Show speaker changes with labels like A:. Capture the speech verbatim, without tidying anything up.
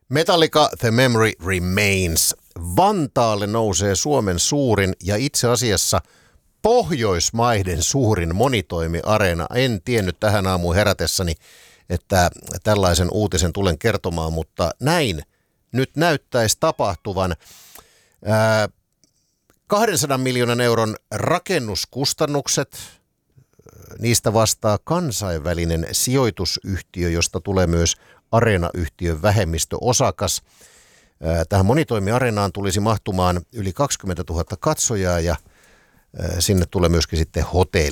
A: Metallica The Memory Remains. Vantaalle nousee Suomen suurin ja itse asiassa Pohjoismaiden suurin monitoimiareena. En tiennyt tähän aamuun herätessäni, että tällaisen uutisen tulen kertomaan, mutta näin nyt näyttäisi tapahtuvan. Ää, kahdensadan miljoonan euron rakennuskustannukset, niistä vastaa kansainvälinen sijoitusyhtiö, josta tulee myös Areena-yhtiön vähemmistöosakas. Tähän monitoimiareenaan tulisi mahtumaan yli kaksikymmentätuhatta katsojaa ja sinne tulee myöskin sitten hotelli.